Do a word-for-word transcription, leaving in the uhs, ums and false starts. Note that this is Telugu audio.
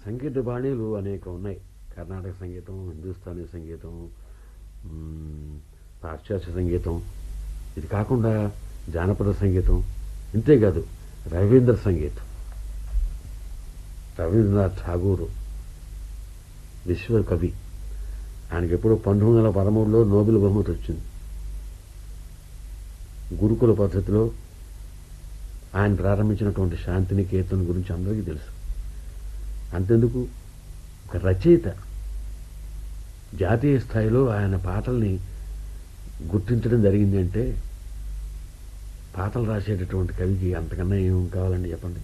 సంగీత బాణీలు అనేకం ఉన్నాయి. కర్ణాటక సంగీతం, హిందుస్థానీ సంగీతం, మ్, పాశ్చాత్య సంగీతం, ఇది కాకుండా జానపద సంగీతం, ఇంతేకాదు రవీంద్ర సంగీతం. రవీంద్రనాథ్ ఠాగూర్ విశ్వ కవి. ఆయనకి ఎప్పుడో పంతొమ్మిది వందల పదమూడులో నోబెల్ బహుమతి వచ్చింది. గురుకుల పద్ధతిలో ఆయన ప్రారంభించినటువంటి శాంతినికేతన్ గురించి అందరికీ తెలుసు. అంతెందుకు, ఒక రచయిత జాతీయ స్థాయిలో ఆయన పాటల్ని గుర్తించడం జరిగింది అంటే పాటలు రాసేటటువంటి కవికి అంతకన్నా ఏం కావాలండి చెప్పండి.